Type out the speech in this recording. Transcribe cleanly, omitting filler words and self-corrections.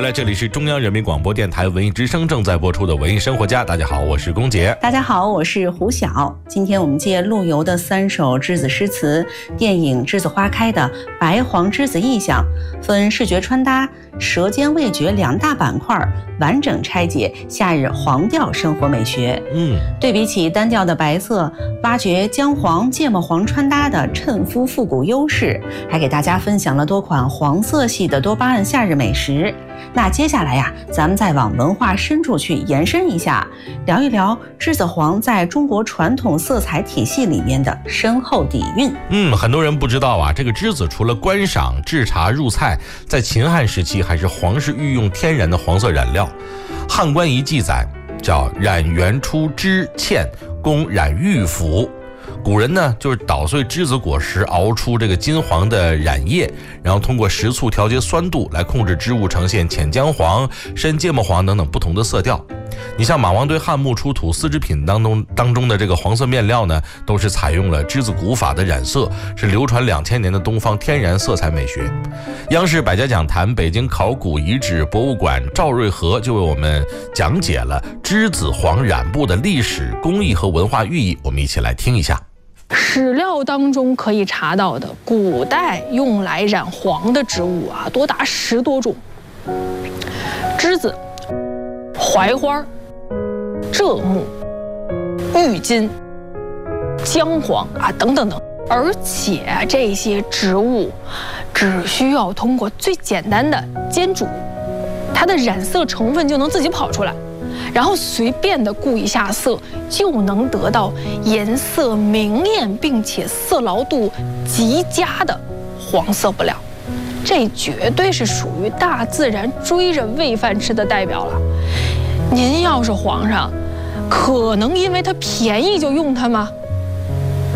来，这里是中央人民广播电台文艺之声正在播出的文艺生活家。大家好，我是龚杰。 大家好，我是胡晓。今天我们借陆游的3首栀子诗词，电影《栀子花开》的白黄栀子意象，分视觉穿搭、舌尖味觉2大板块，完整拆解夏日黄调生活美学。对比起单调的白色，挖掘姜黄、芥末黄穿搭的衬肤复古优势，还给大家分享了多款黄色系的多巴胺夏日美食。那接下来呀，咱们再往文化深处去延伸一下，聊一聊栀子黄在中国传统色彩体系里面的深厚底蕴。 很多人不知道啊，这个栀子除了观赏、制茶、入菜，在秦汉时期还是皇室御用天然的黄色染料。汉官仪记载，叫染原出脂芡，供染玉服。古人呢，就是捣碎栀子果实，熬出这个金黄的染液，然后通过食醋调节酸度，来控制织物呈现浅姜黄、深芥末黄等等不同的色调。你像马王堆汉墓出土丝织品当中的这个黄色面料呢，都是采用了栀子古法的染色，是流传2000年的东方天然色彩美学。央视百家讲坛北京考古遗址博物馆赵瑞和就为我们讲解了栀子黄染布的历史、工艺和文化寓意，我们一起来听一下。 史料当中可以查到的古代用来染黄的植物啊，多达10多种，栀子、槐花、柘木、郁金、姜黄啊等等等。而且这些植物只需要通过最简单的煎煮，它的染色成分就能自己跑出来，然后随便的顾一下色，就能得到颜色明艳并且色牢度极佳的黄色布料。这绝对是属于大自然追着喂饭吃的代表了。您要是皇上，可能因为它便宜就用它吗？